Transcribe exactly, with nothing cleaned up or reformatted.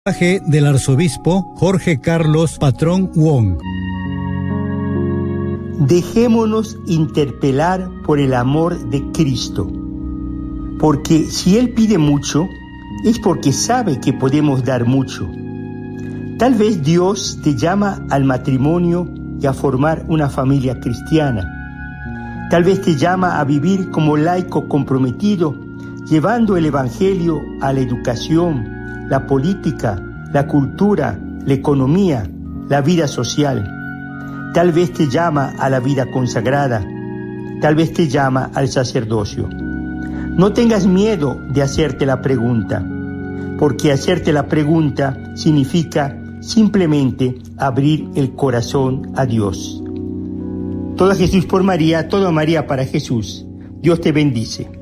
Mensaje del arzobispo Jorge Carlos Patrón Wong. Dejémonos interpelar por el amor de Cristo, porque si Él pide mucho, es porque sabe que podemos dar mucho. Tal vez Dios te llama al matrimonio y a formar una familia cristiana. Tal vez te llama a vivir como laico comprometido, llevando el Evangelio a la educación, la política, la cultura, la economía, la vida social. Tal vez te llama a la vida consagrada, tal vez te llama al sacerdocio. No tengas miedo de hacerte la pregunta, porque hacerte la pregunta significa simplemente abrir el corazón a Dios. Todo a Jesús por María, todo a María para Jesús. Dios te bendice.